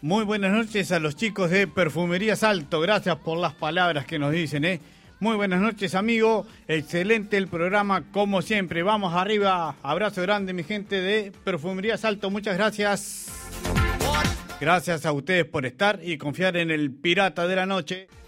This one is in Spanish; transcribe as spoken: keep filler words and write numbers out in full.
Muy buenas noches a los chicos de Perfumería Salto. Gracias por las palabras que nos dicen, ¿eh? Muy buenas noches, amigo. Excelente el programa, como siempre. Vamos arriba. Abrazo grande, mi gente de Perfumería Salto. Muchas gracias. Gracias a ustedes por estar y confiar en el Pirata de la Noche.